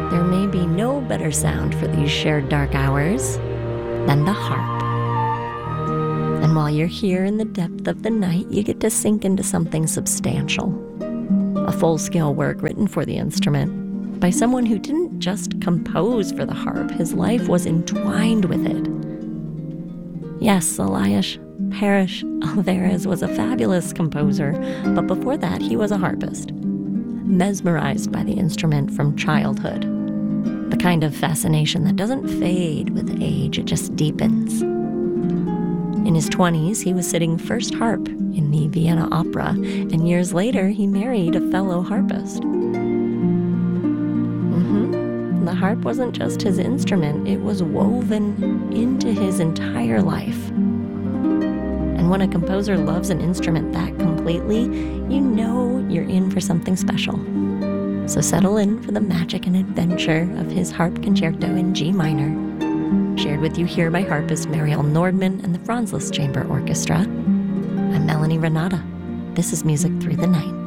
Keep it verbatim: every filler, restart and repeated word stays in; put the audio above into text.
there may be no better sound for these shared dark hours than the harp. And while you're here in the depth of the night, you get to sink into something substantial. A full-scale work written for the instrument by someone who didn't just compose for the harp. His life was entwined with it. Yes, Elias Parrish Alvarez was a fabulous composer, but before that, he was a harpist, mesmerized by the instrument from childhood. The kind of fascination that doesn't fade with age, it just deepens. In his twenties, he was sitting first harp in the Vienna Opera, and years later, he married a fellow harpist. Mm-hmm. The harp wasn't just his instrument, it was woven into his entire life. And when a composer loves an instrument that completely, you know you're in for something special. So settle in for the magic and adventure of his harp concerto in G minor, shared with you here by harpist Mariel Nordman and the Franz Liszt Chamber Orchestra. I'm Melanie Renata. This is Music Through the Night.